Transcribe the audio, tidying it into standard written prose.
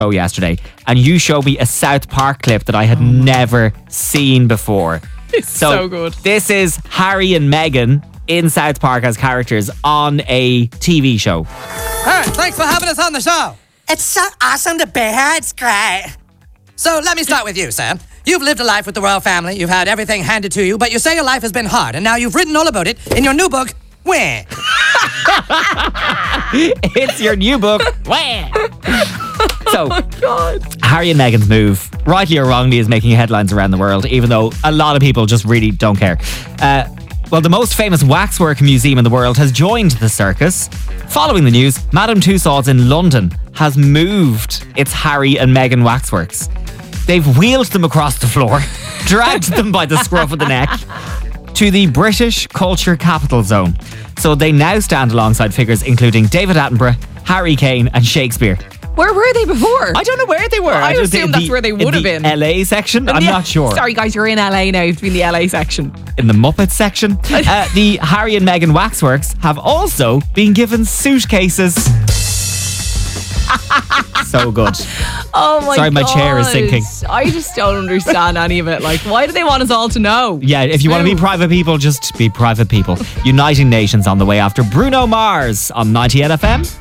yesterday, and you showed me a South Park clip that I had never seen before. It's so good. This is Harry and Meghan in South Park as characters on a TV show. Hey, thanks for having us on the show. It's so awesome to be here. It's great. So let me start with you, Sam. You've lived a life with the royal family. You've had everything handed to you, but you say your life has been hard, and now you've written all about it in your new book, Where? It's your new book. Where? So, God. Harry and Meghan's move, rightly or wrongly, is making headlines around the world, even though a lot of people just really don't care. Well, the most famous waxwork museum in the world has joined the circus. Following the news, Madame Tussauds in London has moved its Harry and Meghan waxworks. They've wheeled them across the floor, dragged them by the scruff of the neck to the British Culture Capital Zone. So they now stand alongside figures including David Attenborough, Harry Kane and Shakespeare. Where were they before? I don't know where they were. I assume that's where they would have been. LA section? I'm not sure. Sorry guys, you're in LA now. You've been the LA section. In the Muppets section. The Harry and Meghan waxworks have also been given suitcases. So good. Oh my god. Sorry, my chair is sinking. I just don't understand any of it. Like, why do they want us all to know? Yeah, if you want to be private people, just be private people. Uniting Nations on the way after Bruno Mars on 90 NFM.